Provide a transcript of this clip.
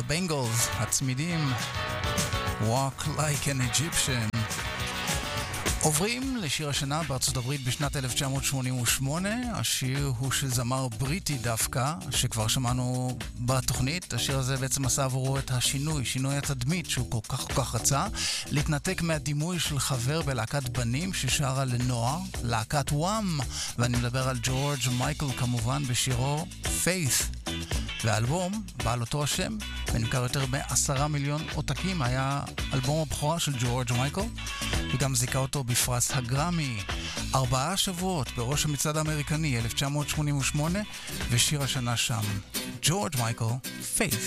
הבנגלס, הצמידים, Walk Like an Egyptian. עוברים לשיר השנה בארצות הברית בשנת 1988. השיר הוא של זמר בריטי דווקא, שכבר שמענו בתוכנית. השיר הזה בעצם עשה עבורו את השינוי, שינוי התדמית שהוא כל כך רצה. להתנתק מהדימוי של חבר בלהקת בנים ששרה לנוער, להקת וואם, ואני מדבר על ג'ורג' מייקל כמובן בשירו Faith. והאלבום בעל אותו השם ונמכר יותר ב10 מיליון עותקים. היה אלבום הבכורה של ג'ורג' מייקל, וגם זיכה אותו בפרס הגרמי. 4 שבועות בראש המצעד האמריקני 1988, ושיר השנה שם ג'ורג' מייקל Faith.